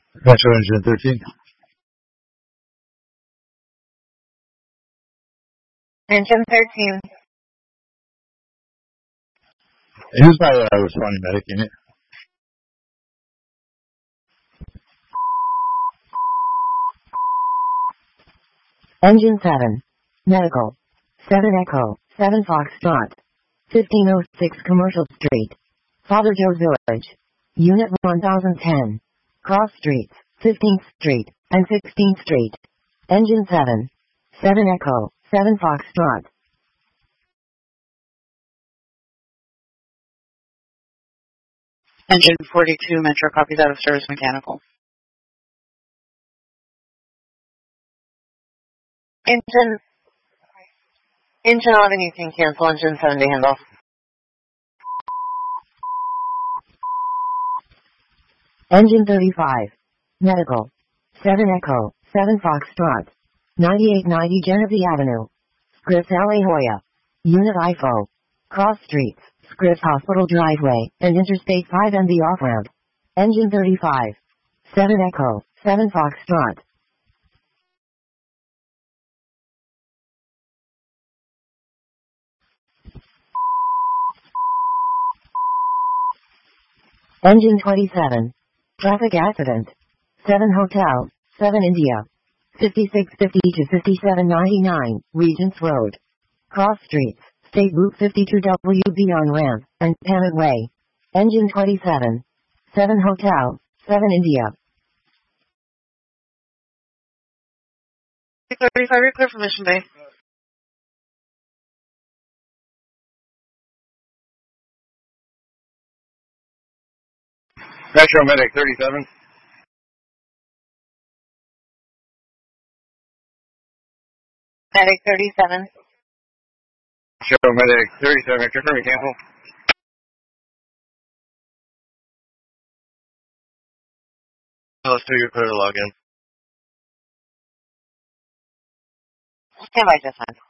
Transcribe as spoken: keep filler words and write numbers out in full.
Metro Engine thirteen. Engine thirteen. Who's my uh, responding medic unit? Engine seven. Medical. seven Echo, seven Foxtrot. fifteen oh six Commercial Street. Father Joe's Village. Unit one thousand ten. Cross Streets, fifteenth Street, and sixteenth Street. Engine seven. seven Echo, seven Foxtrot. Engine forty-two, Metro, copies out of service mechanical. Engine. Engine eleven, you can cancel. Engine seven to handle. Engine thirty-five. Medical. seven Echo, seven Foxtrot. ninety-eight ninety Genesee Avenue. Scripps Alley Hoya. Unit I F O. Cross Streets, Scripps Hospital Driveway, and Interstate five and the off-ramp. Engine thirty-five. seven Echo, seven Foxtrot. Engine twenty-seven. Traffic accident. seven Hotel, seven India. fifty-six fifty to fifty-seven ninety-nine, Regents Road. Cross Streets, State Route fifty-two W B on ramp, and Pennant Way. Engine twenty-seven. seven Hotel, seven India. thirty-five, you're clear for Mission Bay. Metro Medic thirty-seven. Medic thirty-seven. Metro Medic thirty-seven. Confirm cancel. Let's do your clear to log in. Stand by just fine.